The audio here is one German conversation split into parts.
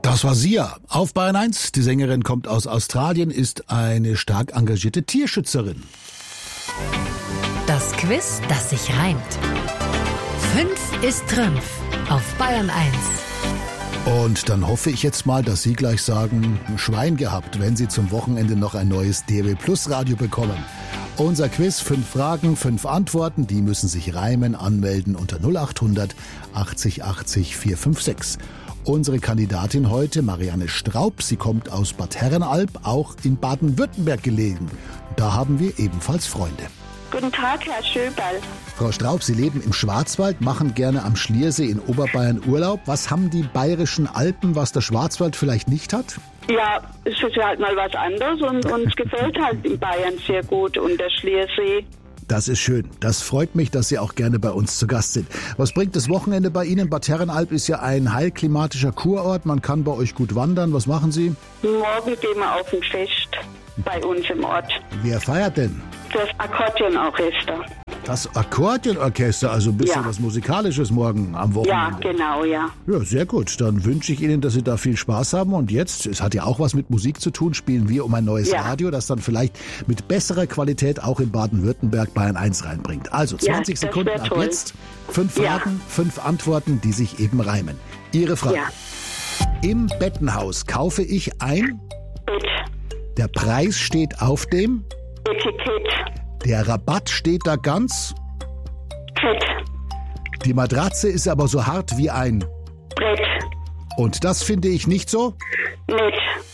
Das war Sia auf Bayern 1. Die Sängerin kommt aus Australien, ist eine stark engagierte Tierschützerin. Das Quiz, das sich reimt. 5 ist Trümpf auf Bayern 1. Und dann hoffe ich jetzt mal, dass Sie gleich sagen, Schwein gehabt, wenn Sie zum Wochenende noch ein neues DAB+ Radio bekommen. Unser Quiz, 5 Fragen, 5 Antworten, die müssen sich reimen, anmelden unter 0800 80 80 456. Unsere Kandidatin heute, Marianne Straub, sie kommt aus Bad Herrenalb, auch in Baden-Württemberg gelegen. Da haben wir ebenfalls Freunde. Guten Tag, Herr Schöberl. Frau Straub, Sie leben im Schwarzwald, machen gerne am Schliersee in Oberbayern Urlaub. Was haben die bayerischen Alpen, was der Schwarzwald vielleicht nicht hat? Ja, es ist halt mal was anderes und uns gefällt halt in Bayern sehr gut und der Schliersee. Das ist schön. Das freut mich, dass Sie auch gerne bei uns zu Gast sind. Was bringt das Wochenende bei Ihnen? Bad Herrenalb ist ja ein heilklimatischer Kurort. Man kann bei euch gut wandern. Was machen Sie? Morgen gehen wir auf ein Fest bei uns im Ort. Wer feiert denn? Das Akkordeonorchester. Das Akkordeonorchester, also ein bisschen was Musikalisches morgen am Wochenende. Ja, genau, ja. Ja, sehr gut. Dann wünsche ich Ihnen, dass Sie da viel Spaß haben. Und jetzt, es hat ja auch was mit Musik zu tun, spielen wir um ein neues Radio, das dann vielleicht mit besserer Qualität auch in Baden-Württemberg Bayern 1 reinbringt. Also 20 Sekunden ab jetzt. 5 Fragen, 5 Antworten, die sich eben reimen. Ihre Frage. Ja. Im Bettenhaus kaufe ich ein... Bett. Der Preis steht auf dem... Etikett. Der Rabatt steht da ganz... Fett. Die Matratze ist aber so hart wie ein... Brett. Und das finde ich nicht so... Nett.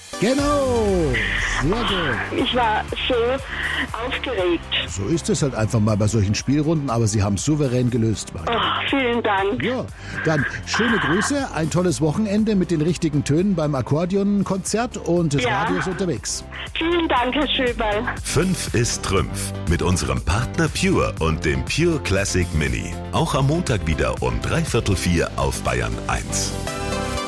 Genau! Sehr gut. Ich war so aufgeregt. So ist es halt einfach mal bei solchen Spielrunden, aber Sie haben es souverän gelöst. Vielen Dank. Ja, dann schöne Grüße, ein tolles Wochenende mit den richtigen Tönen beim Akkordeonkonzert und das Radio ist unterwegs. Vielen Dank, Herr Schöberl. 5 ist Trümpf mit unserem Partner Pure und dem Pure Classic Mini. Auch am Montag wieder um 3/4 auf Bayern 1.